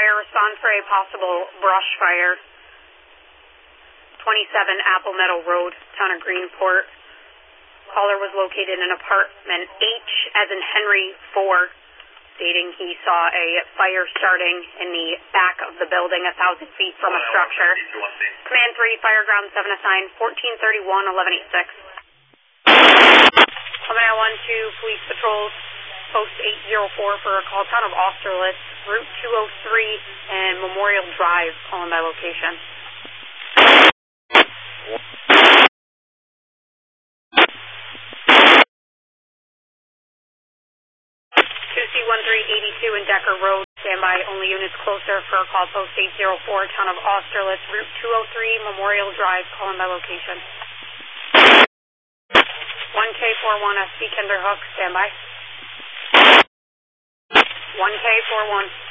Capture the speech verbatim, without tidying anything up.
fire, respond for a possible brush fire. twenty-seven Apple Meadow Road, town of Greenport. Caller was located in apartment H as in Henry four, stating he saw a fire starting in the back of the building a thousand feet from a structure. Command three, fire ground seven assigned, fourteen thirty-one, eleven eighty-six. Command one, two, police patrols, post eight oh four for a call, town of Austerlitz, route two oh three and Memorial Drive, calling by location. two C one three eighty-two and Decker Road, standby, only units closer for a call, post eight oh four, town of Austerlitz, route two oh three, Memorial Drive, calling by location. one K forty-one S C Kinderhook, standby. one K forty-one.